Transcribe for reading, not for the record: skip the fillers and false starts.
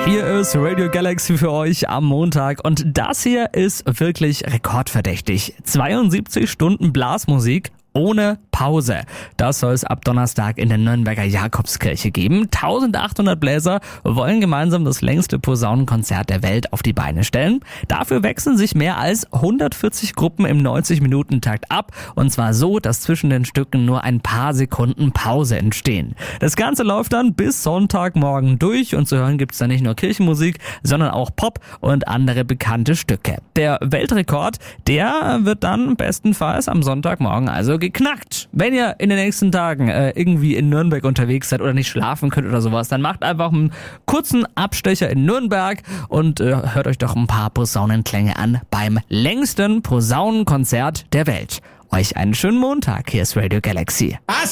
Hier ist Radio Galaxy für euch am Montag und das hier ist wirklich rekordverdächtig. 72 Stunden Blasmusik ohne Pause. Das soll es ab Donnerstag in der Nürnberger Jakobskirche geben. 1800 Bläser wollen gemeinsam das längste Posaunenkonzert der Welt auf die Beine stellen. Dafür wechseln sich mehr als 140 Gruppen im 90-Minuten-Takt ab. Und zwar so, dass zwischen den Stücken nur ein paar Sekunden Pause entstehen. Das Ganze läuft dann bis Sonntagmorgen durch und zu hören gibt's dann nicht nur Kirchenmusik, sondern auch Pop und andere bekannte Stücke. Der Weltrekord, der wird dann bestenfalls am Sonntagmorgen also geknackt. Wenn ihr in den nächsten Tagen irgendwie in Nürnberg unterwegs seid oder nicht schlafen könnt oder sowas, dann macht einfach einen kurzen Abstecher in Nürnberg und hört euch doch ein paar Posaunenklänge an beim längsten Posaunenkonzert der Welt. Euch einen schönen Montag. Hier ist Radio Galaxy. Was?